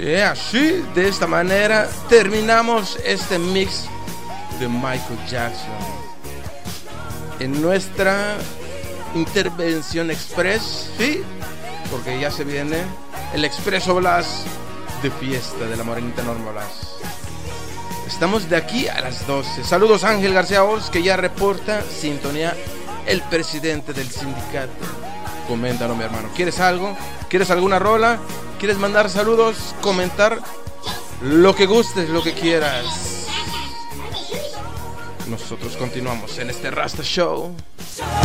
Así, de esta manera, terminamos este mix de Michael Jackson. En nuestra intervención express, ¿sí? Porque ya se viene el Expreso Blas de fiesta de la Morenita Norma Blas. Estamos de aquí a las 12. Saludos Ángel García Oz, que ya reporta sintonía, el presidente del sindicato. Coméntalo, mi hermano. ¿Quieres algo? ¿Quieres alguna rola? ¿Quieres mandar saludos? Comentar lo que gustes, lo que quieras. Nosotros continuamos en este Rasta Show.